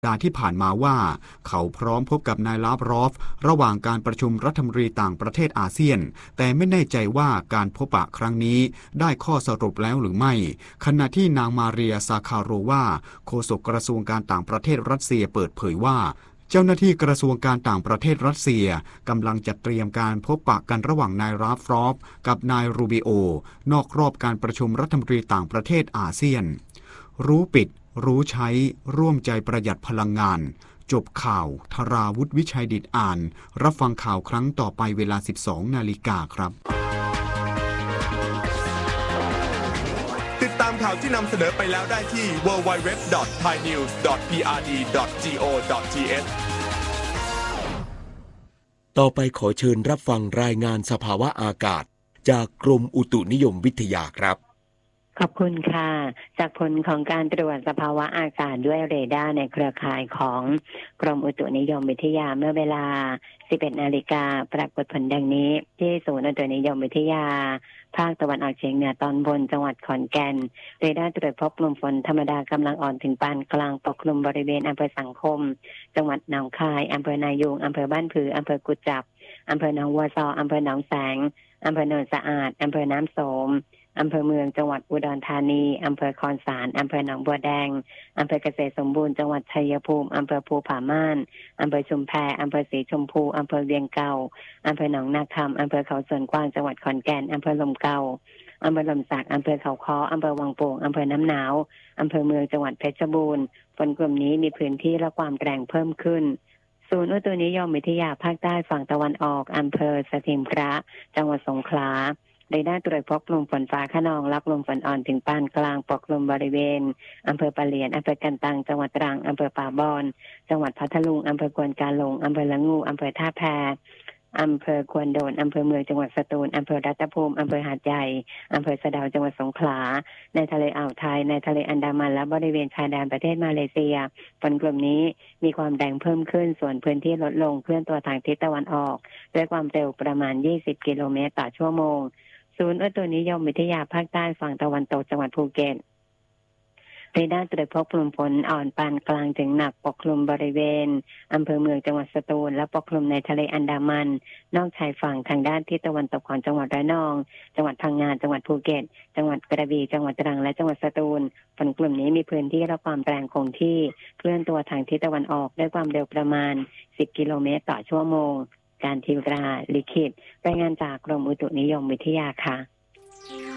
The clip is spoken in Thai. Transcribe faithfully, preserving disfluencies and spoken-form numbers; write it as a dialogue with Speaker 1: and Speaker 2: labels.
Speaker 1: สัปดาห์ที่ผ่านมาว่าเขาพร้อมพบกับนายลาฟรอฟระหว่างการประชุมรัฐมนตรีต่างประเทศอาเซียนแต่ไม่แน่ใจว่าการพบปะครั้งนี้ได้ข้อสรุปแล้วหรือไม่ขณะที่นางมาเรียซาคาโรวาโฆษกกระทรวงการต่างประเทศรัสเซียเปิดเผยว่าเจ้าหน้าที่กระทรวงการต่างประเทศรัสเซียกำลังจัดเตรียมการพบปะกันระหว่างนายลาฟรอฟกับนายรูบิโอนอกรอบการประชุมรัฐมนตรีต่างประเทศอาเซียนรู้ปิดรู้ใช้ร่วมใจประหยัดพลังงานจบข่าวธราวุฒิวิชัยดิษฐ์อ่านรับฟังข่าวครั้งต่อไปเวลา สิบสองนาฬิกาครับ
Speaker 2: ติดตามข่าวที่นำเสนอไปแล้วได้ที่ ดับเบิลยู ดับเบิลยู ดับเบิลยู ดอท ไทยนิวส์ ดอท พี อาร์ ดี ดอท โก ดอท ที เอช
Speaker 3: ต่อไปขอเชิญรับฟังรายงานสภาวะอากาศจากกรมอุตุนิยมวิทยาครับ
Speaker 4: ขอบคุณค่ะจากผลของการตรวจสภาวะอากาศด้วยเรดาร์ในเครือข่ายของกรมอุตุนิยมวิทยาเมื่อเวลา สิบเอ็ดนาฬิกาปรากฏผลดังนี้ที่ศูนย์อุตุนิยมวิทยาภาคตะวันออกเฉียงเหนือตอนบนจังหวัดขอนแก่นเรดาร์ตรวจพบกลุ่มฝนธรรมดากำลังอ่อนถึงปานกลางปกคลุมบริเวณอำเภอสังคมจังหวัดหนองคายอำเภอนายูงอำเภอบ้านผืออำเภอกุดจับอำเภอหนองวัวซออำเภอหนองแสงอำเภอโนนสะอาดอำเภอน้ำโสมอำเภอเมืองจังหวัดอุดรธานีอำเภอคอนสารอำเภอหนองบัวแดงอำเภอเกษตรสมบูรณ์จังหวัดชัยภูมิอำเภอภูผาม่านอำเภอชุมแพอำเภอศรีชมพูอำเภอเวียงเก่าอำเภอหนองนาคำอำเภอเขาสวนกวางจังหวัดขอนแก่นอำเภอลมเก่าอำเภอลมสักอำเภอเขาค้ออำเภอวังโป่งอำเภอน้ำหนาวอำเภอเมืองจังหวัดเพชรบูรณ์ฝนกลุ่มนี้มีพื้นที่และความแรงเพิ่มขึ้นศูนย์อุตุนิยมวิทยาภาคใต้ฝั่งตะวันออกอำเภอสถิมพระจังหวัดสงขลาเรดาร์ตรวจพบกลุ่มฝนฟ้าคะนองรับลมฝนอ่อนถึงปานกลางปกคลุมบริเวณอำเภอปะเหลียนอำเภอกันตังจังหวัดตรังอำเภอป่าบอนจังหวัดพัทลุงอำเภอกวนกาหลงอำเภอละงูอำเภอท่าแพอำเภอควนโดนอำเภอเมืองจังหวัดสตูลอำเภอรัตภูมิอำเภอหาดใหญ่อำเภอสะเดาจังหวัดสงขลาในทะเลอ่าวไทยในทะเลอันดามันและบริเวณชายแดนประเทศมาเลเซียฝนกลุ่มนี้มีความแรงเพิ่มขึ้นส่วนพื้นที่ลดลงเคลื่อนตัวทางทิศตะวันออกด้วยความเร็วประมาณยี่สิบกิโลเมตรต่อชั่วโมงศูนย์อุตุนิยมวิทยาภาคใต้ฝั่งตะวันตกจังหวัดภูเก็ตเรดาร์ตรวจพบกลุ่มฝนอ่อนปานกลางถึงหนักปกคลุมบริเวณอำเภอเมืองจังหวัดสตูลและปกคลุมในทะเลอันดามันนอกชายฝั่งทางด้านทิศตะวันตกของจังหวัดระนองจังหวัดพังงาจังหวัดภูเก็ตจังหวัดกระบี่จังหวัดตรังและจังหวัดสตูลฝนกลุ่มนี้มีพื้นที่และความแรงคงที่เคลื่อนตัวทางทิศตะวันออกด้วยความเร็วประมาณสิบกิโลเมตรต่อชั่วโมงการทิวราลิขิตรายงานจากกรมอุตุนิยมวิทยาค่ะ